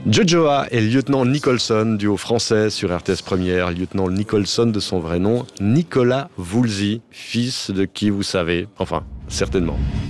Jojoa et lieutenant Nicholson, duo français sur RTS Première. Lieutenant Nicholson de son vrai nom, Nicolas Woolsey, fils de qui vous savez, enfin, certainement.